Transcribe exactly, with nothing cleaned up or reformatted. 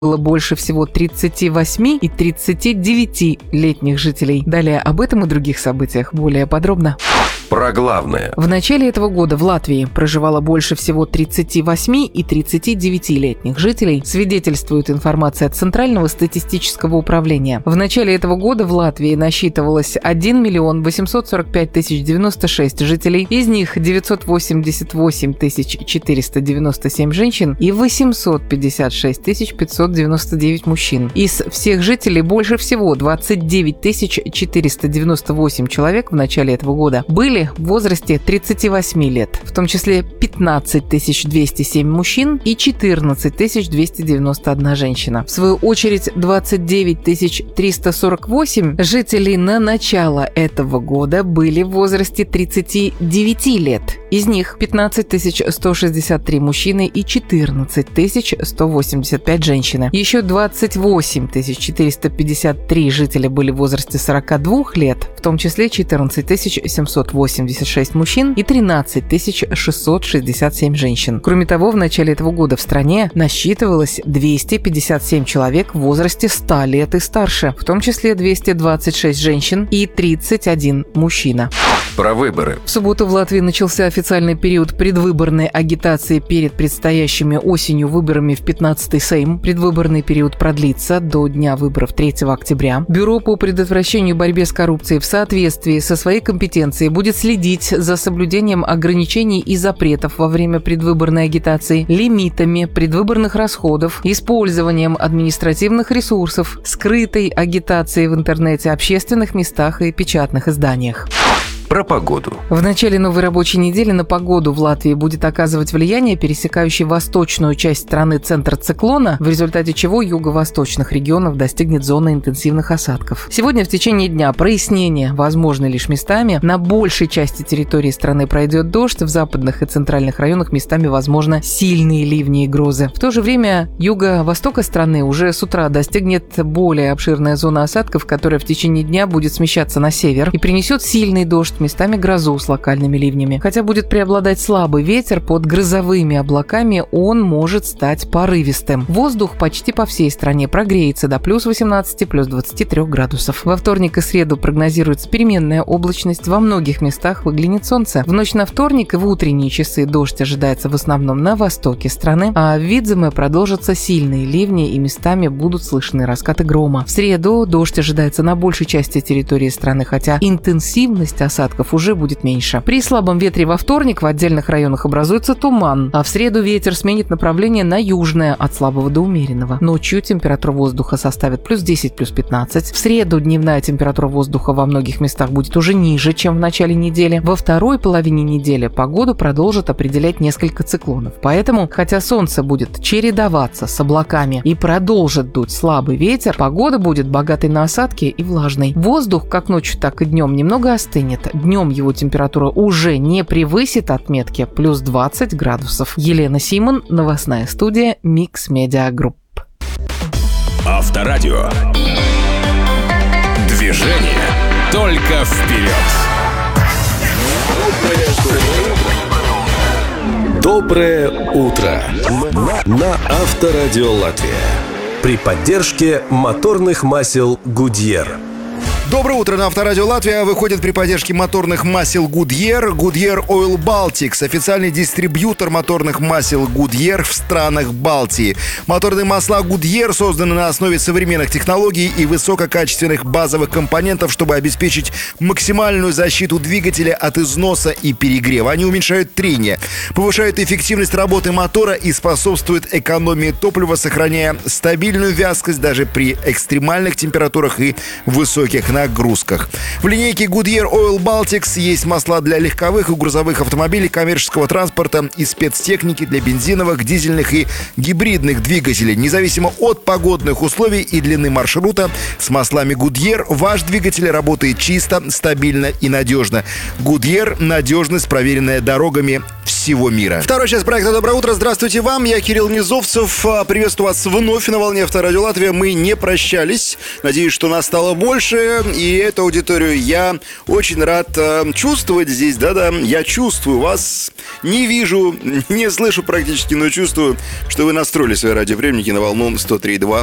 было больше всего тридцати восьми и тридцати девяти летних жителей. Далее об этом и других событиях более подробно. Про главное. В начале этого года в Латвии проживало больше всего тридцати восьми и тридцати девяти летних жителей, свидетельствует информация от Центрального статистического управления. В начале этого года в Латвии насчитывалось один миллион восемьсот сорок пять тысяч девяносто шесть жителей, из них девятьсот восемьдесят восемь тысяч четыреста девяносто семь женщин и восемьсот пятьдесят шесть тысяч пятьсот девяносто девять мужчин. Из всех жителей больше всего двадцать девять тысяч четыреста девяносто восемь человек в начале этого года были в возрасте тридцати восьми лет, в том числе пятнадцать тысяч двести семь мужчин и четырнадцать тысяч двести девяносто одна женщина. В свою очередь, двадцать девять тысяч триста сорок восемь жителей на начало этого года были в возрасте тридцати девяти лет. Из них пятнадцать тысяч сто шестьдесят три мужчины и четырнадцать тысяч сто восемьдесят пять женщины. Еще двадцать восемь тысяч четыреста пятьдесят три жителя были в возрасте сорока двух лет, в том числе четырнадцать тысяч семьсот восемьдесят шесть мужчин и тринадцать тысяч шестьсот шестьдесят семь женщин. Кроме того, в начале этого года в стране насчитывалось двести пятьдесят семь человек в возрасте ста лет и старше, в том числе двести двадцать шесть женщин и тридцать один мужчина. Про выборы. В субботу в Латвии начался официальный период предвыборной агитации перед предстоящими осенью выборами в пятнадцатый Сейм. Предвыборный период продлится до дня выборов третьего октября. Бюро по предотвращению и борьбе с коррупцией в соответствии со своей компетенцией будет следить за соблюдением ограничений и запретов во время предвыборной агитации, лимитами предвыборных расходов, использованием административных ресурсов, скрытой агитацией в интернете, общественных местах и печатных изданиях. Про погоду. В начале новой рабочей недели на погоду в Латвии будет оказывать влияние пересекающий восточную часть страны центр циклона, в результате чего юго-восточных регионов достигнет зона интенсивных осадков. Сегодня в течение дня прояснения возможны лишь местами. На большей части территории страны пройдет дождь, в западных и центральных районах местами возможно сильные ливни и грозы. В то же время юго-востока страны уже с утра достигнет более обширная зона осадков, которая в течение дня будет смещаться на север и принесет сильный дождь, местами грозу с локальными ливнями. Хотя будет преобладать слабый ветер, под грозовыми облаками он может стать порывистым. Воздух почти по всей стране прогреется до плюс восемнадцати, плюс двадцати трёх градусов. Во вторник и среду прогнозируется переменная облачность. Во многих местах выглянет солнце. В ночь на вторник и в утренние часы дождь ожидается в основном на востоке страны, а в Видземе продолжатся сильные ливни и местами будут слышны раскаты грома. В среду дождь ожидается на большей части территории страны, хотя интенсивность осадков уже будет меньше. При слабом ветре во вторник в отдельных районах образуется туман, а в среду ветер сменит направление на южное от слабого до умеренного. Ночью температура воздуха составит плюс десять, плюс пятнадцать. В среду дневная температура воздуха во многих местах будет уже ниже, чем в начале недели. Во второй половине недели погоду продолжит определять несколько циклонов. Поэтому, хотя солнце будет чередоваться с облаками и продолжит дуть слабый ветер, погода будет богатой на осадки и влажной. Воздух как ночью, так и днем немного остынет. Днем его температура уже не превысит отметки плюс двадцать градусов. Елена Симон, новостная студия Микс Медиа Групп. Авторадио. Движение только вперед. Доброе утро на Авторадио Латвия при поддержке моторных масел Goodyear. Доброе утро на Авторадио Латвия. Выходит при поддержке моторных масел Goodyear. Goodyear Oil Baltics – официальный дистрибьютор моторных масел Goodyear в странах Балтии. Моторные масла Goodyear созданы на основе современных технологий и высококачественных базовых компонентов, чтобы обеспечить максимальную защиту двигателя от износа и перегрева. Они уменьшают трение, повышают эффективность работы мотора и способствуют экономии топлива, сохраняя стабильную вязкость даже при экстремальных температурах и высоких нагрузках. нагрузках. В линейке Goodyear Oil Baltics есть масла для легковых и грузовых автомобилей, коммерческого транспорта и спецтехники для бензиновых, дизельных и гибридных двигателей. Независимо от погодных условий и длины маршрута, с маслами Goodyear ваш двигатель работает чисто, стабильно и надежно. Goodyear – надежность, проверенная дорогами всего мира. Второй час проекта «Доброе утро». Здравствуйте вам. Я Кирилл Низовцев. Приветствую вас вновь на волне Авторадио Латвия. Мы не прощались. Надеюсь, что нас стало больше. И эту аудиторию я очень рад э, чувствовать здесь. Да-да, я чувствую вас. Не вижу, не слышу практически, но чувствую, что вы настроили свои радиоприемники на волну сто три и два